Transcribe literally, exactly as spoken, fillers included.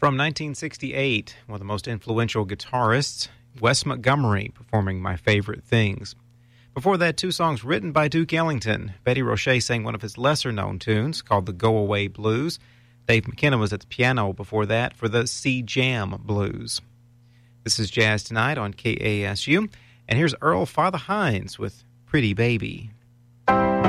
From nineteen sixty-eight, one of the most influential guitarists, Wes Montgomery, performing My Favorite Things. Before that, two songs written by Duke Ellington. Betty Roche sang one of his lesser-known tunes called the Go Away Blues. Dave McKenna was at the piano before that for the Sea Jam Blues. This is Jazz Tonight on K A S U, and here's Earl Father Hines with Pretty Baby.